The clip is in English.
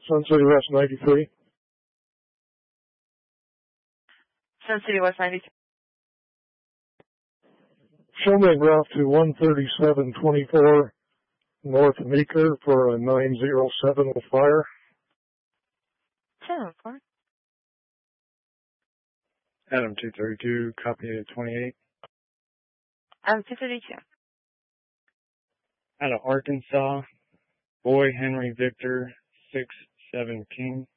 Sun City West 93. Sun City West 93. Show me a route to 13724 North Meeker for a 907 with fire. 10-4. Adam 232, copy at 28. Adam 232. Out of Arkansas, Boy Henry Victor 6-7 King.